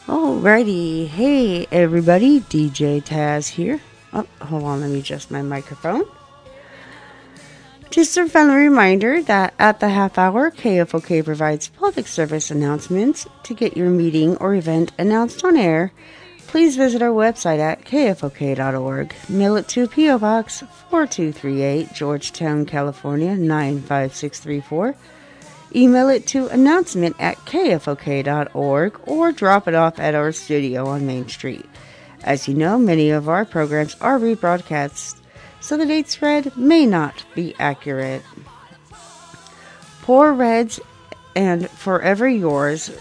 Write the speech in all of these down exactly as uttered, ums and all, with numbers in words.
Alrighty, hey everybody, D J Taz here. Oh, hold on, let me adjust my microphone. Just a friendly reminder that at the half hour, K F O K provides public service announcements. To get your meeting or event announced on air, please visit our website at K F O K dot org. Mail it to P O Box four two three eight, Georgetown, California nine five six three four. Email it to announcement at K F O K dot org or drop it off at our studio on Main Street. As you know, many of our programs are rebroadcasts, so the dates read may not be accurate. Poor Reds and Forever Yours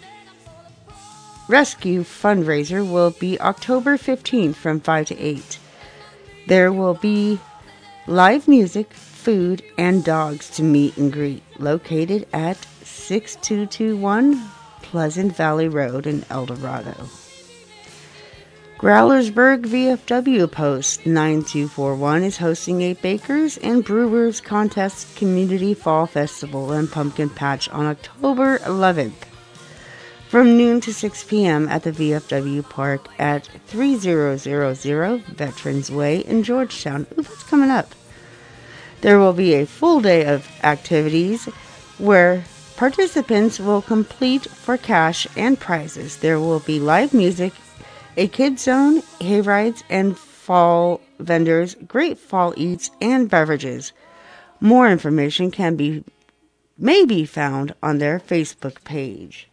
Rescue fundraiser will be October fifteenth from five to eight. There will be live music, food, and dogs to meet and greet, located at six two two one Pleasant Valley Road in El Dorado. Growlersburg V F W Post nine two four one is hosting a Bakers and Brewers Contest Community Fall Festival and Pumpkin Patch on October eleventh from noon to six p.m. at the V F W Park at three thousand Veterans Way in Georgetown. Ooh, that's coming up. There will be a full day of activities where participants will compete for cash and prizes. There will be live music, a kids zone, hay rides, and fall vendors, great fall eats, and beverages. More information can be may be found on their Facebook page.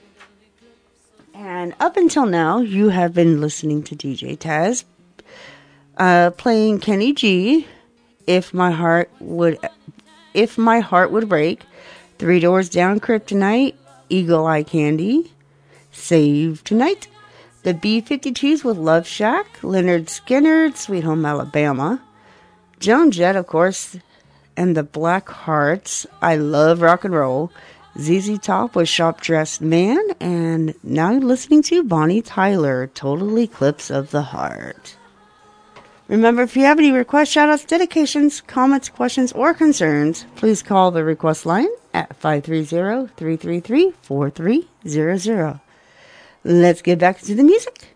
And up until now, you have been listening to D J Taz uh, playing Kenny G. If my heart would, if my heart would break, Three Doors Down, Kryptonite, Eagle Eye Candy, Save Tonight, the B fifty-twos with Love Shack, Leonard Skinner, Sweet Home Alabama, Joan Jett, of course, and the Black Hearts, I Love Rock and Roll, Z Z Top with Shop Dressed Man, and now you're listening to Bonnie Tyler, Total Eclipse of the Heart. Remember, if you have any requests, shoutouts, dedications, comments, questions, or concerns, please call the request line at five three zero, three three three, four three zero zero. Let's get back to the music.